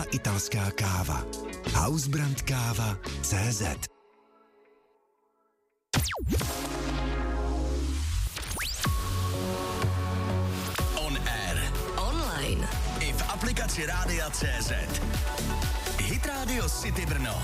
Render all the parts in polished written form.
italská káva. Hausbrand káva CZ. On air. Online. I v aplikaci Rádia CZ. Hit Radio City Brno.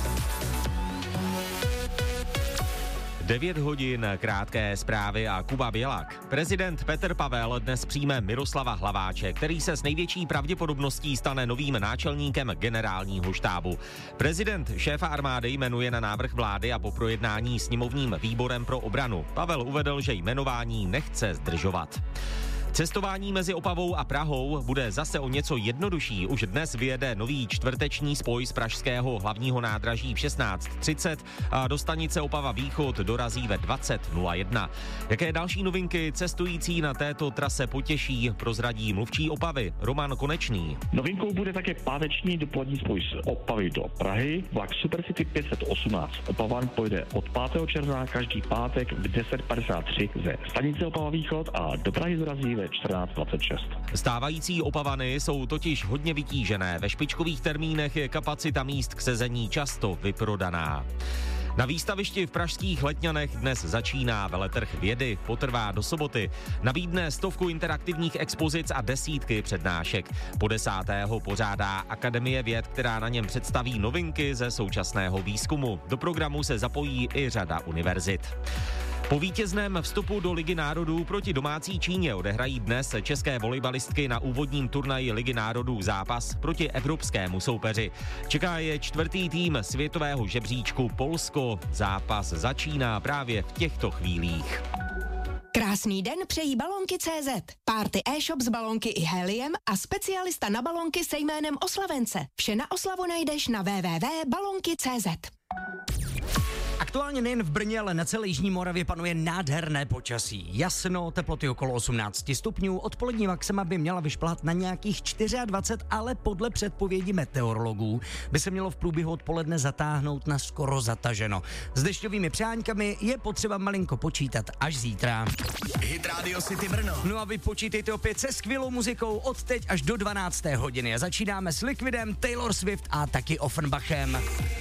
9 hodin, krátké zprávy a Kuba Bělak. Prezident Petr Pavel dnes přijme Miroslava Hlaváče, který se s největší pravděpodobností stane novým náčelníkem generálního štábu. Prezident šéfa armády jmenuje na návrh vlády a po projednání sněmovním výborem pro obranu. Pavel uvedl, že jmenování nechce zdržovat. Cestování mezi Opavou a Prahou bude zase o něco jednodušší. Už dnes vyjede nový čtvrteční spoj z pražského hlavního nádraží v 16:30 a do stanice Opava Východ dorazí ve 20:01. Jaké další novinky cestující na této trase potěší, prozradí mluvčí Opavy Roman Konečný. Novinkou bude také páteční dopolední spoj z Opavy do Prahy. Vlak Supercity 518 Opavan pojede od 5. června každý pátek v 10:53 ze stanice Opava Východ a do Prahy dorazí ve 14:26. Stávající Opavany jsou totiž hodně vytížené. Ve špičkových termínech je kapacita míst k sezení často vyprodaná. Na výstavišti v pražských Letňanech dnes začíná veletrh vědy, potrvá do soboty. Nabídne 100 interaktivních expozic a desítky přednášek. Po 10. pořádá Akademie věd, která na něm představí novinky ze současného výzkumu. Do programu se zapojí i řada univerzit. Po vítězném vstupu do Ligy národů proti domácí Číně odehrají dnes české volejbalistky na úvodním turnaji Ligy národů zápas proti evropskému soupeři. Čeká je 4. tým světového žebříčku Polsko. Zápas začíná právě v těchto chvílích. Krásný den přejí Balonky.cz. Party e-shop s balonky i heliem a specialista na balonky se jménem Oslavence. Vše na oslavu najdeš na www.balonky.cz. Aktuálně nejen v Brně, ale na celé jižní Moravě panuje nádherné počasí. Jasno, teploty okolo 18 stupňů, odpolední maxima by měla vyšplhat na nějakých 24, ale podle předpovědi meteorologů by se mělo v průběhu odpoledne zatáhnout na skoro zataženo. S dešťovými přáňkami je potřeba malinko počítat až zítra. Hit Radio City Brno. No a vy počítejte opět se skvělou muzikou od teď až do 12. hodiny. A začínáme s Liquidem, Taylor Swift a taky Offenbachem.